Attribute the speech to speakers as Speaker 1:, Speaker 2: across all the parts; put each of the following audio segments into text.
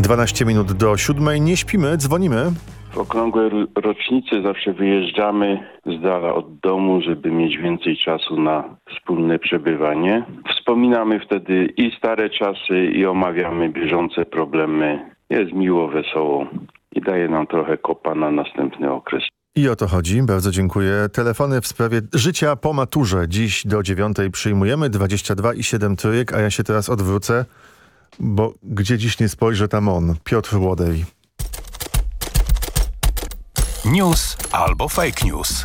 Speaker 1: 12 minut do 7. Nie śpimy, dzwonimy.
Speaker 2: W okrągłe rocznice zawsze wyjeżdżamy z dala od domu, żeby mieć więcej czasu na wspólne przebywanie. Wspominamy wtedy i stare czasy, i omawiamy bieżące problemy. Jest miło, wesoło i daje nam trochę kopa na następny okres.
Speaker 1: I o to chodzi. Bardzo dziękuję. Telefony w sprawie życia po maturze. Dziś do 9 przyjmujemy 22 i 7 trójek, a ja się teraz odwrócę, bo gdzie dziś nie spojrzę, tam on. Piotr Łodej.
Speaker 3: News albo fake news.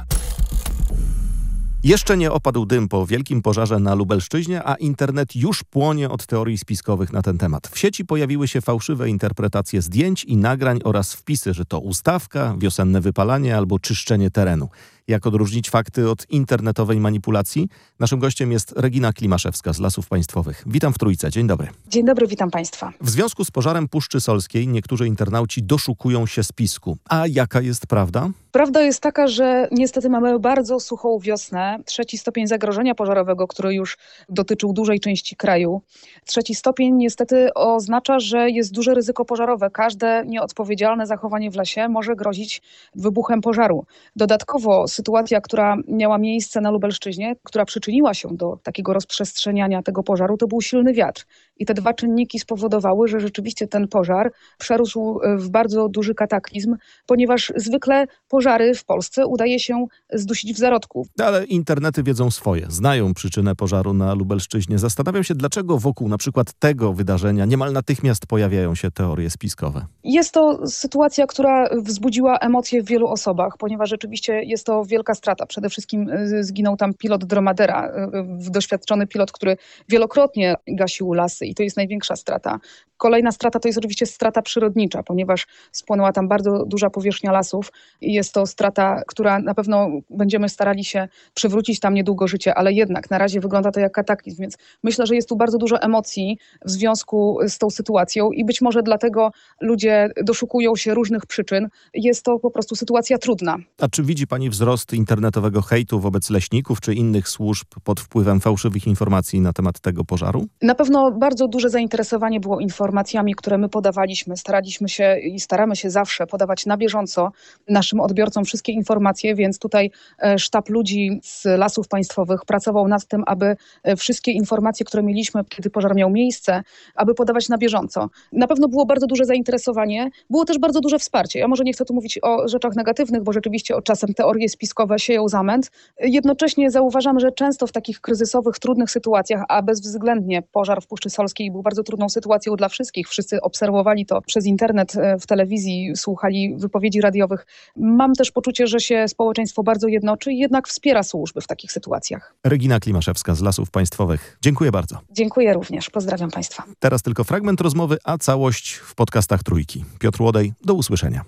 Speaker 4: Jeszcze nie opadł dym po wielkim pożarze na Lubelszczyźnie, a internet już płonie od teorii spiskowych na ten temat. W sieci pojawiły się fałszywe interpretacje zdjęć i nagrań oraz wpisy, że to ustawka, wiosenne wypalanie albo czyszczenie terenu. Jak odróżnić fakty od internetowej manipulacji? Naszym gościem jest Regina Klimaszewska z Lasów Państwowych. Witam w Trójce. Dzień dobry.
Speaker 5: Dzień dobry, witam Państwa.
Speaker 4: W związku z pożarem Puszczy Solskiej niektórzy internauci doszukują się spisku. A jaka jest prawda?
Speaker 5: Prawda jest taka, że niestety mamy bardzo suchą wiosnę. 3. stopień zagrożenia pożarowego, który już dotyczył dużej części kraju. 3. stopień niestety oznacza, że jest duże ryzyko pożarowe. Każde nieodpowiedzialne zachowanie w lesie może grozić wybuchem pożaru. Dodatkowo sytuacja, która miała miejsce na Lubelszczyźnie, która przyczyniła się do takiego rozprzestrzeniania tego pożaru, to był silny wiatr. I te dwa czynniki spowodowały, że rzeczywiście ten pożar przerósł w bardzo duży kataklizm, ponieważ zwykle pożary w Polsce udaje się zdusić w zarodku.
Speaker 4: Ale internety wiedzą swoje, znają przyczynę pożaru na Lubelszczyźnie. Zastanawiam się, dlaczego wokół na przykład tego wydarzenia niemal natychmiast pojawiają się teorie spiskowe.
Speaker 5: Jest to sytuacja, która wzbudziła emocje w wielu osobach, ponieważ rzeczywiście jest to wielka strata. Przede wszystkim zginął tam pilot Dromadera, doświadczony pilot, który wielokrotnie gasił lasy i to jest największa strata. Kolejna strata to jest oczywiście strata przyrodnicza, ponieważ spłonęła tam bardzo duża powierzchnia lasów i jest to strata, która na pewno będziemy starali się przywrócić tam niedługo życie, ale jednak na razie wygląda to jak kataklizm, więc myślę, że jest tu bardzo dużo emocji w związku z tą sytuacją i być może dlatego ludzie doszukują się różnych przyczyn. Jest to po prostu sytuacja trudna.
Speaker 4: A czy widzi Pani wzrost internetowego hejtu wobec leśników czy innych służb pod wpływem fałszywych informacji na temat tego pożaru?
Speaker 5: Na pewno bardzo duże zainteresowanie było informacjami, które my podawaliśmy. Staraliśmy się i staramy się zawsze podawać na bieżąco naszym odbiorcom wszystkie informacje, więc tutaj sztab ludzi z Lasów Państwowych pracował nad tym, aby wszystkie informacje, które mieliśmy, kiedy pożar miał miejsce, aby podawać na bieżąco. Na pewno było bardzo duże zainteresowanie, było też bardzo duże wsparcie. Ja może nie chcę tu mówić o rzeczach negatywnych, bo rzeczywiście czasem teorie spiskowe sieją zamęt. Jednocześnie zauważamy, że często w takich kryzysowych, trudnych sytuacjach, a bezwzględnie pożar w Puszczy Solskiej był bardzo trudną sytuacją dla wszystkich. Wszyscy obserwowali to przez internet, w telewizji, słuchali wypowiedzi radiowych. Mam też poczucie, że się społeczeństwo bardzo jednoczy i jednak wspiera służby w takich sytuacjach.
Speaker 4: Regina Klimaszewska z Lasów Państwowych. Dziękuję bardzo.
Speaker 5: Dziękuję również. Pozdrawiam Państwa.
Speaker 4: Teraz tylko fragment rozmowy, a całość w podcastach Trójki. Piotr Łodej, do usłyszenia.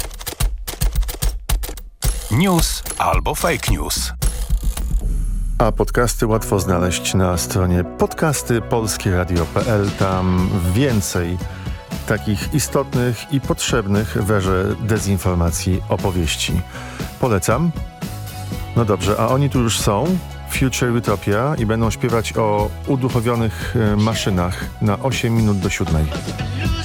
Speaker 3: News albo fake news.
Speaker 1: A podcasty łatwo znaleźć na stronie podcasty.polskieradio.pl. Tam więcej takich istotnych i potrzebnych w erze dezinformacji opowieści. Polecam. No dobrze, a oni tu już są. Future Utopia i będą śpiewać o uduchowionych maszynach na 8 minut do 7.